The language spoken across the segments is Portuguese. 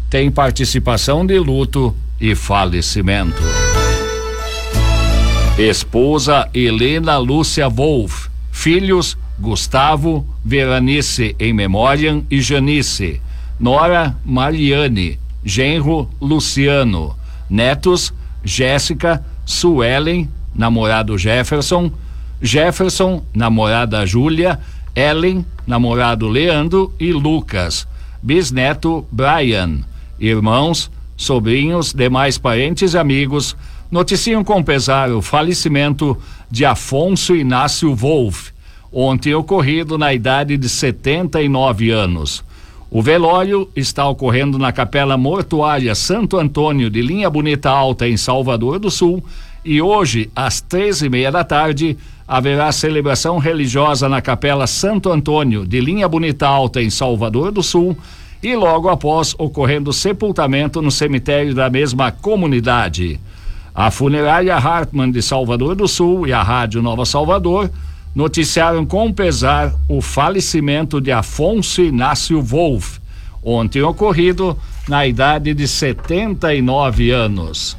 tem participação de luto e falecimento. Esposa Helena Lúcia Wolff. Filhos Gustavo, Veranice em memória e Janice. Nora Mariane. Genro Luciano. Netos Jéssica, Suelen, namorado Jefferson. Jefferson, namorada Júlia. Ellen, namorado Leandro e Lucas. Bisneto Brian. Irmãos, sobrinhos, demais parentes e amigos noticiam com pesar o falecimento de Afonso Inácio Wolff, ontem ocorrido na idade de 79 anos. O velório está ocorrendo na Capela Mortuária Santo Antônio de Linha Bonita Alta, em Salvador do Sul, e hoje, às 13h30 da tarde, haverá celebração religiosa na Capela Santo Antônio de Linha Bonita Alta, em Salvador do Sul, e logo após ocorrendo sepultamento no cemitério da mesma comunidade. A funerária Hartmann de Salvador do Sul e a Rádio Nova Salvador noticiaram com pesar o falecimento de Afonso Inácio Wolff, ontem ocorrido na idade de 79 anos.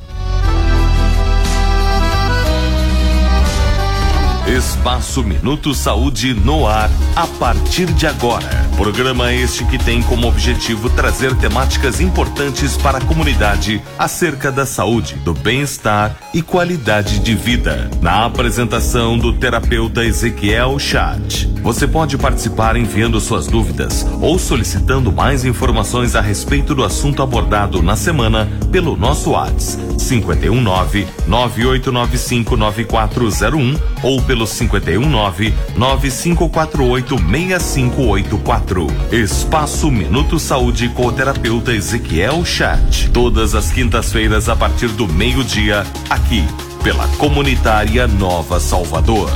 Espaço Minuto Saúde no ar, a partir de agora. Programa este que tem como objetivo trazer temáticas importantes para a comunidade acerca da saúde, do bem-estar e qualidade de vida. Na apresentação do terapeuta Ezequiel Chat. Você pode participar enviando suas dúvidas ou solicitando mais informações a respeito do assunto abordado na semana pelo nosso WhatsApp 519-9895-9401 ou pelo 519-9548-6584. Espaço Minuto Saúde com o terapeuta Ezequiel Chat. Todas as quintas-feiras a partir do meio-dia, aqui, pela Comunitária Nova Salvador.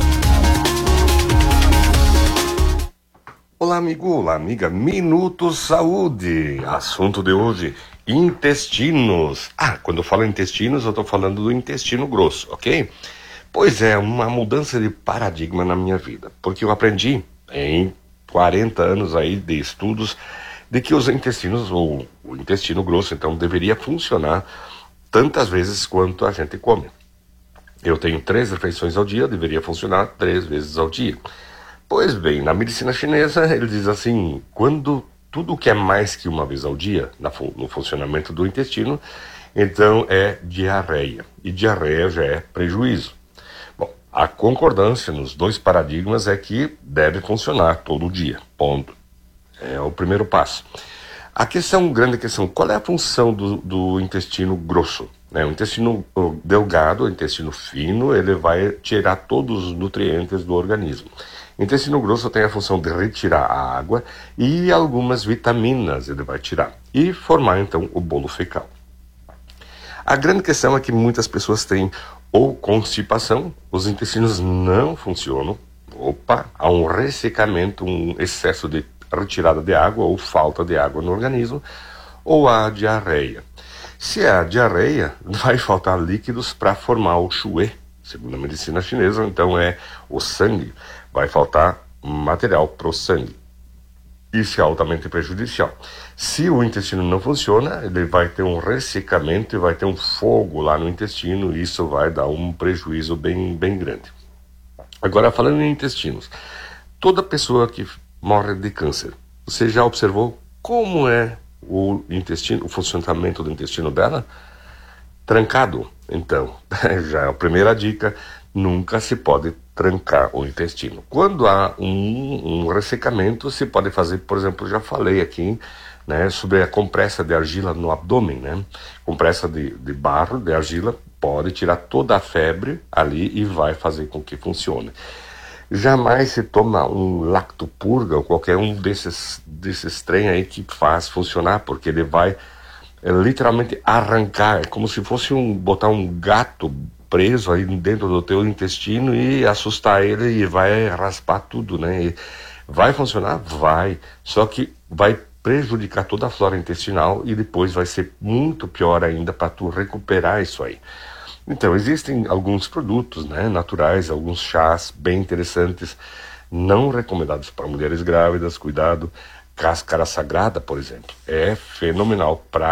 Olá, amigo, olá, amiga. Minuto Saúde. Assunto de hoje: intestinos. Quando eu falo intestinos, eu estou falando do intestino grosso, ok? Pois é, uma mudança de paradigma na minha vida, porque eu aprendi em 40 anos aí de estudos de que os intestinos, ou o intestino grosso, então, deveria funcionar tantas vezes quanto a gente come. Eu tenho 3 refeições ao dia, deveria funcionar 3 vezes ao dia. Pois bem, na medicina chinesa, ele diz assim: quando tudo que é mais que uma vez ao dia no funcionamento do intestino, então é diarreia. E diarreia já é prejuízo. Bom, a concordância nos 2 paradigmas é que deve funcionar todo dia. Ponto. É o primeiro passo. A grande questão, qual é a função do intestino grosso? O intestino delgado, o intestino fino, ele vai tirar todos os nutrientes do organismo. O intestino grosso tem a função de retirar a água e algumas vitaminas ele vai tirar e formar então o bolo fecal. A grande questão é que muitas pessoas têm ou constipação, os intestinos não funcionam, há um ressecamento, um excesso de retirada de água ou falta de água no organismo, ou há diarreia. Se há diarreia, vai faltar líquidos para formar o chuê, segundo a medicina chinesa, então é o sangue. Vai faltar material para o sangue. Isso é altamente prejudicial. Se o intestino não funciona, ele vai ter um ressecamento e vai ter um fogo lá no intestino, e isso vai dar um prejuízo bem, bem grande. Agora, falando em intestinos, toda pessoa que morre de câncer, você já observou como é o intestino, o funcionamento do intestino dela? Trancado. Então, já é a primeira dica: nunca se pode trancar o intestino. Quando há um ressecamento, se pode fazer, por exemplo, já falei aqui, sobre a compressa de argila no abdômen, compressa de barro, de argila, pode tirar toda a febre ali e vai fazer com que funcione. Jamais se toma um lactopurga ou qualquer um desses trem aí que faz funcionar, porque ele vai literalmente arrancar, é como se fosse botar um gato preso aí dentro do teu intestino e assustar ele e vai raspar tudo, E vai funcionar? Vai. Só que vai prejudicar toda a flora intestinal e depois vai ser muito pior ainda para tu recuperar isso aí. Então, existem alguns produtos, naturais, alguns chás bem interessantes, não recomendados para mulheres grávidas, cuidado. Cáscara sagrada, por exemplo, é fenomenal para